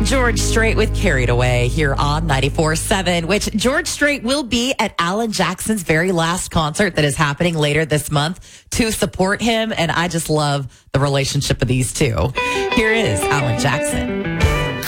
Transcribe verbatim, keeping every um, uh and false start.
George Strait with Carried Away here on ninety-four seven, which George Strait will be at Alan Jackson's very last concert that is happening later this month to support him. And I just love the relationship of these two. Here is Alan Jackson.